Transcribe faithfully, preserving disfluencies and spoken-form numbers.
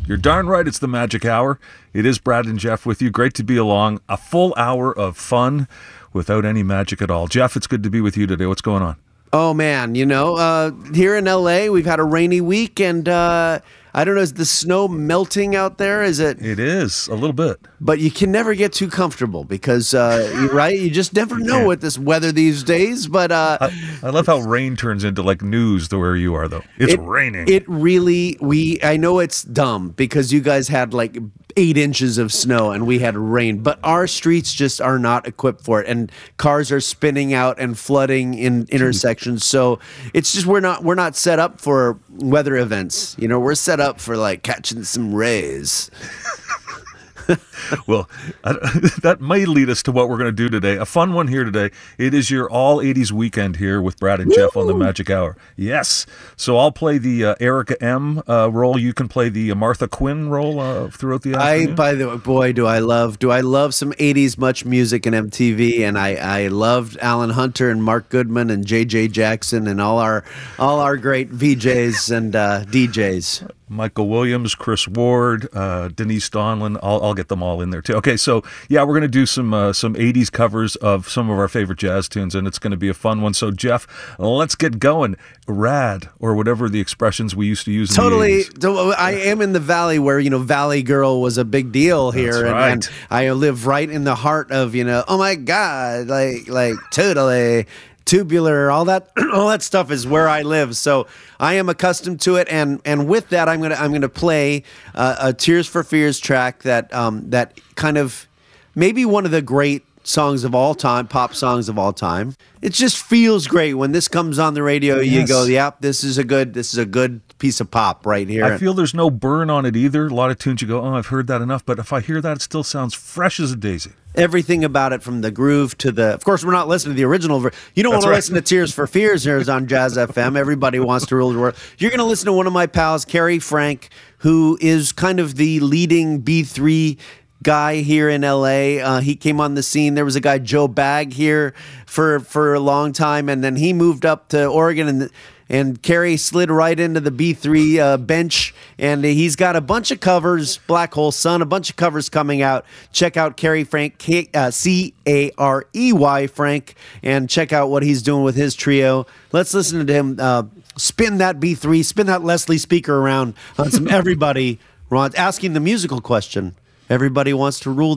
You're darn right it's the magic hour. It is Brad and Jeff with you. Great to be along. A full hour of fun without any magic at all. Jeff, it's good to be with you today. What's going on? Oh, man, you know, uh, here in L A, we've had a rainy week, and uh, I don't know, is the snow melting out there? Is it? It is, a little bit. But you can never get too comfortable because, uh, right, you just never know can't. with this weather these days. But uh, I, I love how rain turns into like news to where you are, though. It's it, raining. It really, we, I know it's dumb because you guys had like eight inches of snow and we had rain, but our streets just are not equipped for it, and cars are spinning out and flooding in intersections. So it's just we're not we're not set up for weather events. You know, we're set up for like catching some rays. Well, I, that may lead us to what we're going to do today. A fun one here today. It is your all eighties weekend here with Brad and Woo! Jeff on the Magic Hour. Yes. So I'll play the uh, Erica M uh, role. You can play the uh, Martha Quinn role uh, throughout the afternoon. I, by the way, boy, do I love do I love some eighties much music and M T V, and I, I loved Alan Hunter and Mark Goodman and J J Jackson and all our all our great V Js and uh, D Js. Michael Williams, Chris Ward, uh, Denise Donlin. I'll, I'll get them all in there too. Okay, so yeah, we're going to do some uh, some eighties covers of some of our favorite jazz tunes, and it's going to be a fun one. So Jeff, let's get going. Rad, or whatever the expressions we used to use in totally. the eighties. I am in the Valley where, you know, Valley Girl was a big deal here. That's and, right. and I live right in the heart of, you know, oh my God, like, like totally. Tubular, all that, all that stuff is where I live, so I am accustomed to it. And and with that, I'm gonna I'm gonna play uh, a Tears for Fears track that um that kind of maybe one of the great songs of all time, pop songs of all time. It just feels great when this comes on the radio. Yes. You go, yep, this is a good this is a good piece of pop right here. I feel there's no burn on it either. A lot of tunes you go, oh, I've heard that enough, but if I hear that, it still sounds fresh as a daisy. Everything about it, from the groove to the... Of course, we're not listening to the original. Ver- you don't That's want to right. listen to Tears for Fears here on Jazz F M. Everybody wants to rule the world. You're going to listen to one of my pals, Kerry Frank, who is kind of the leading B three guy here in L A. Uh, he came on the scene. There was a guy, Joe Bagg, here for, for a long time, and then he moved up to Oregon, and... And Kerry slid right into the B three uh, bench, and he's got a bunch of covers, Black Hole Sun, a bunch of covers coming out. Check out Kerry Frank, K- uh, C A R E Y Frank, and check out what he's doing with his trio. Let's listen to him uh, spin that B three, spin that Leslie speaker around on some Everybody wants, asking the musical question. Everybody wants to rule